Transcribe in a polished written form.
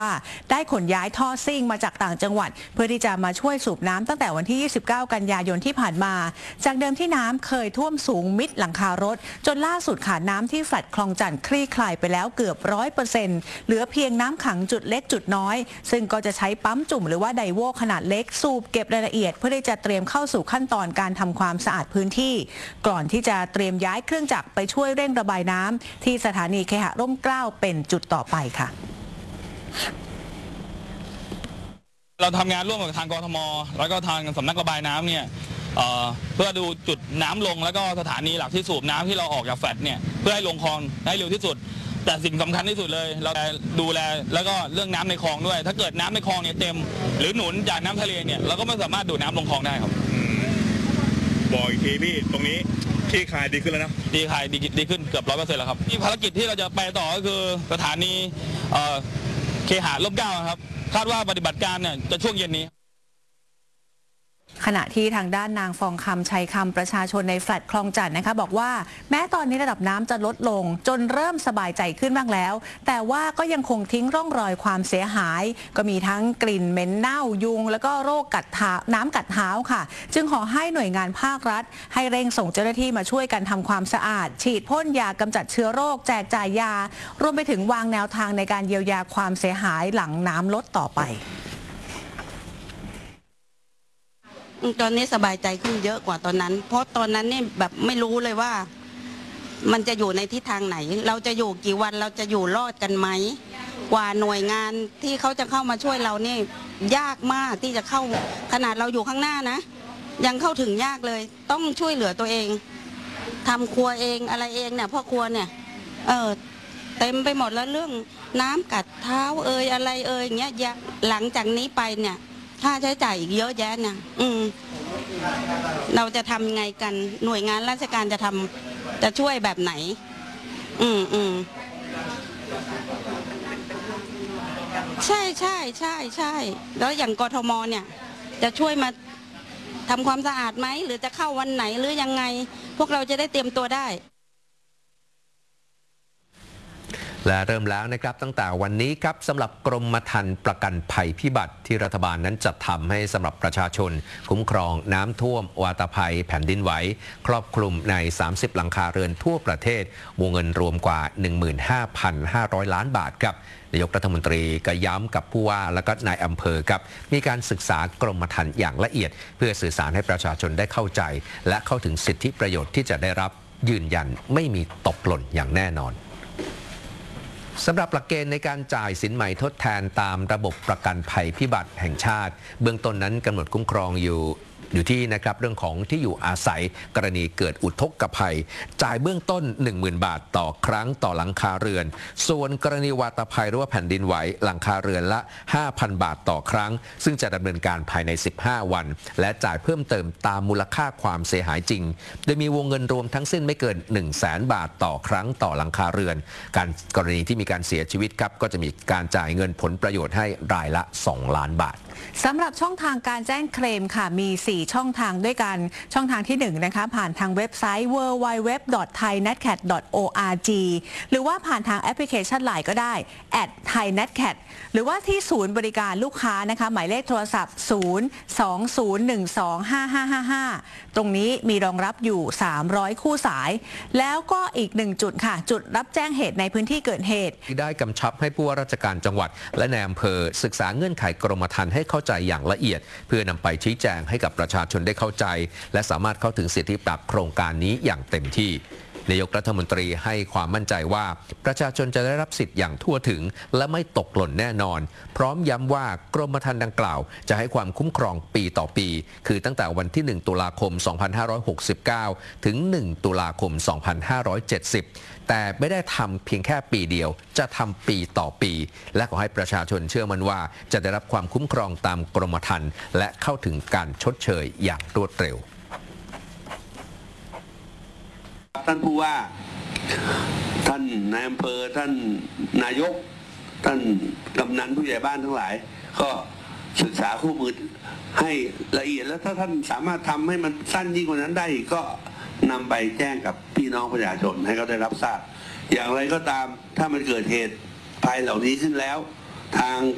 ได้ขนย้ายท่อซิ่งมาจากต่างจังหวัดเพื่อที่จะมาช่วยสูบน้ำตั้งแต่วันที่ 29 กันยายนที่ผ่านมาจากเดิมที่น้ำเคยท่วมสูงมิดหลังคารถจนล่าสุดค่ะน้ำที่แฟลตคลองจันทร์คลี่คลายไปแล้วเกือบ 100% เหลือเพียงน้ำขังจุดเล็กจุดน้อยซึ่งก็จะใช้ปั๊มจุ่มหรือว่าไดโวขนาดเล็กสูบเก็บรายละเอียดเพื่อที่จะเตรียมเข้าสู่ขั้นตอนการทำความสะอาดพื้นที่ก่อนที่จะเตรียมย้ายเครื่องจักรไปช่วยเร่งระบายน้ำที่สถานีเคหะร่มเกล้าเป็นจุดต่อไปค่ะเราทำงานร่วมกับทางกทมแล้วก็ทางสำนักระบายน้ำเนี่ยเพื่อดูจุดน้ำลงแล้วก็สถานีหลักที่สูบน้ำที่เราออกจากแฟลตเนี่ยเพื่อให้ลงคลองได้เร็วที่สุดแต่สิ่งสำคัญที่สุดเลยเราดูแลแล้วก็เรื่องน้ำในคลองด้วยถ้าเกิดน้ำในคลองเนี่ยเต็มหรือหนุนจากน้ำทะเลเนี่ยเราก็ไม่สามารถดูดน้ำลงคลองได้ครับบอกอีกทีพี่ตรงนี้ที่คลายดีขึ้นแล้วนะดีขึ้นเกือบ 100% แล้วครับที่ภารกิจที่เราจะไปต่อก็คือสถานีเคหะร่มเกล้าครับคาดว่าปฏิบัติการเนี่ยจะช่วงเย็นนี้ขณะที่ทางด้านนางฟองคำชัยคำประชาชนในแฟลตคลองจันทร์นะคะบอกว่าแม้ตอนนี้ระดับน้ำจะลดลงจนเริ่มสบายใจขึ้นบ้างแล้วแต่ว่าก็ยังคงทิ้งร่องรอยความเสียหายก็มีทั้งกลิ่นเหม็นเน่ายุงแล้วก็โรคกัดเท้าน้ำกัดเท้าค่ะจึงขอให้หน่วยงานภาครัฐให้เร่งส่งเจ้าหน้าที่มาช่วยกันทำความสะอาดฉีดพ่นยากำจัดเชื้อโรคแจกจ่ายยารวมไปถึงวางแนวทางในการเยียวยาความเสียหายหลังน้ำลดต่อไปตอนนี้สบายใจขึ้นเยอะกว่าตอนนั้นเพราะตอนนั้นนี่แบบไม่รู้เลยว่ามันจะอยู่ในทิศทางไหนเราจะอยู่กี่วันเราจะอยู่รอดกันไหมกว่าหน่วยงานที่เขาจะเข้ามาช่วยเรานี่ยากมากที่จะเข้าขนาดเราอยู่ข้างหน้านะยังเข้าถึงยากเลยต้องช่วยเหลือตัวเองทำครัวเองอะไรเองเนี่ยพ่อครัวเนี่ยเต็มไปหมดแล้วเรื่องน้ำกัดเท้าอะไรอย่างเงี้ยหลังจากนี้ไปเนี่ยค่าใช้จ่ายอีกเยอะแยะเนี่ยเราจะทำยังไงกันหน่วยงานราชการจะช่วยแบบไหนใช่แล้วอย่างกทมเนี่ยจะช่วยมาทำความสะอาดไหมหรือจะเข้าวันไหนหรือยังไงพวกเราจะได้เตรียมตัวได้และเริ่มแล้วนะครับตั้งแต่วันนี้ครับสำหรับกรมธรรม์ประกันภัยพิบัติที่รัฐบาลนั้นจัดทำให้สำหรับประชาชนคุ้มครองน้ำท่วมวาตภัยแผ่นดินไหวครอบคลุมใน30หลังคาเรือนทั่วประเทศวงเงินรวมกว่า 15,500 ล้านบาทครับนายกรัฐมนตรีก็ย้ำกับผู้ว่าและก็นายอำเภอครับมีการศึกษากรมธรรม์อย่างละเอียดเพื่อสื่อสารให้ประชาชนได้เข้าใจและเข้าถึงสิทธิประโยชน์ที่จะได้รับยืนยันไม่มีตกหล่นอย่างแน่นอนสำหรับหลักเกณฑ์ในการจ่ายสินใหม่ทดแทนตามระบบประกันภัยพิบัติแห่งชาติเบื้องต้นนั้นกำหนดคุ้มครองอยู่ที่นะครับเรื่องของที่อยู่อาศัยกรณีเกิดอุทกภัยจ่ายเบื้องต้น 10,000 บาทต่อครั้งต่อหลังคาเรือนส่วนกรณีวาตภัยหรือว่าแผ่นดินไหวหลังคาเรือนละ 5,000 บาทต่อครั้งซึ่งจะดำเนินการภายใน15วันและจ่ายเพิ่มเติมตามมูลค่าความเสียหายจริงโดยมีวงเงินรวมทั้งสิ้นไม่เกิน 100,000 บาทต่อครั้งต่อหลังคาเรือนการกรณีที่มีการเสียชีวิตครับก็จะมีการจ่ายเงินผลประโยชน์ให้รายละ2 ล้านบาทสำหรับช่องทางการแจ้งเคลมค่ะมี4ช่องทางด้วยกันช่องทางที่1นะคะผ่านทางเว็บไซต์ www.thainetcat.org หรือว่าผ่านทางแอปพลิเคชัน LINE ก็ได้ @thainetcat หรือว่าที่ศูนย์บริการลูกค้านะคะหมายเลขโทรศัพท์ 020125555 ตรงนี้มีรองรับอยู่300คู่สายแล้วก็อีก1จุดค่ะจุดรับแจ้งเหตุในพื้นที่เกิดเหตุได้กำชับให้ผู้ว่าราชการจังหวัดและนายอำเภอศึกษาเงื่อนไขกรมธรรม์ให้เข้าใจอย่างละเอียดเพื่อนำไปชี้แจงให้กับประชาชนได้เข้าใจและสามารถเข้าถึงสิทธิประโยชน์โครงการนี้อย่างเต็มที่นายกรัฐมนตรีให้ความมั่นใจว่าประชาชนจะได้รับสิทธิ์อย่างทั่วถึงและไม่ตกหล่นแน่นอนพร้อมย้ำว่ากรมธรรม์ดังกล่าวจะให้ความคุ้มครองปีต่อปีคือตั้งแต่วันที่1ตุลาคม2569ถึง1ตุลาคม2570แต่ไม่ได้ทำเพียงแค่ปีเดียวจะทำปีต่อปีและขอให้ประชาชนเชื่อมั่นว่าจะได้รับความคุ้มครองตามกรมธรรม์และเข้าถึงการชดเชยอย่างรวดเร็วท่านผู้ว่าท่านนายอำเภอท่านนายกท่านกำนันผู้ใหญ่บ้านทั้งหลายก็ศึกษาคู่มือให้ละเอียดแล้วถ้าท่านสามารถทำให้มันสั้นยิ่งกว่านั้นได้ก็นำไปแจ้งกับพี่น้องประชาชนให้เขาได้รับทราบอย่างไรก็ตามถ้ามันเกิดเหตุภัยเหล่านี้ขึ้นแล้วทาง